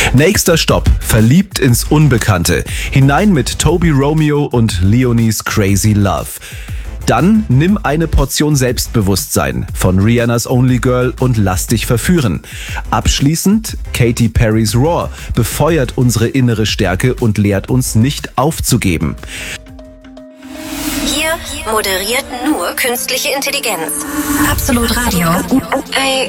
Nächster Stopp, verliebt ins Unbekannte. Hinein mit Toby Romeo und Leonie's Crazy Love. Dann nimm eine Portion Selbstbewusstsein von Rihannas Only Girl und lass dich verführen. Abschließend Katy Perrys Roar befeuert unsere innere Stärke und lehrt uns nicht aufzugeben. Hier moderiert nur künstliche Intelligenz. Absolut Radio. Hey,